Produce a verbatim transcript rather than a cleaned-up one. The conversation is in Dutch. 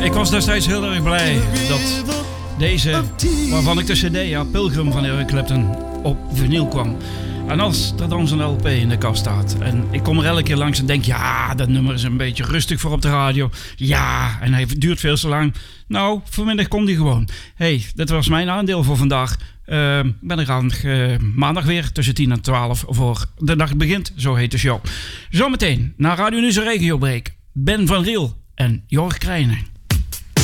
Ik was destijds heel erg blij dat deze, waarvan ik de cd, ja, Pilgrim van Eric Clapton, op vinyl kwam. En als er dan zo'n L P in de kast staat en ik kom er elke keer langs en denk, ja, dat nummer is een beetje rustig voor op de radio. Ja, en hij duurt veel te lang. Nou, vanmiddag komt hij gewoon. Hey, dit was mijn aandeel voor vandaag. Uh, ik ben er aan uh, maandag weer tussen tien en twaalf voor De Dag Begint, zo heet de show. Zometeen naar Radio Nieuws en Regiobreak. Ben van Riel en Jorg Krijnen.